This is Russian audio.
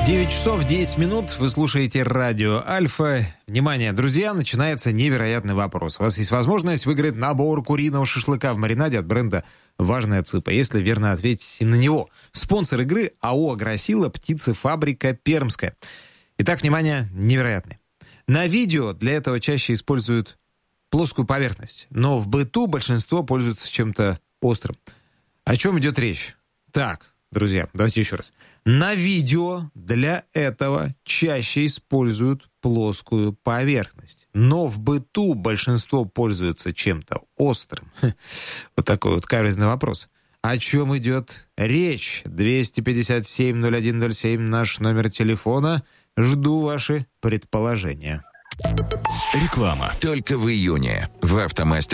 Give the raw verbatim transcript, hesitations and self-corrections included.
девять часов десять минут. Вы слушаете радио Альфа. Внимание, друзья, начинается невероятный вопрос. У вас есть возможность выиграть набор куриного шашлыка в маринаде от бренда «Важная цыпа», если верно ответите на него. Спонсор игры АО «Агросила», птицефабрика Пермская. Итак, внимание, невероятный. На видео для этого чаще используют плоскую поверхность, но в быту большинство пользуются чем-то острым. О чем идет речь? Так, друзья, давайте еще раз. На видео для этого чаще используют плоскую поверхность, но в быту большинство пользуются чем-то острым. Вот такой вот каверзный вопрос. О чем идет речь? двести пятьдесят семь ноль один ноль семь наш номер телефона. Жду ваши предположения. Реклама. Только в июне в «Автомастер»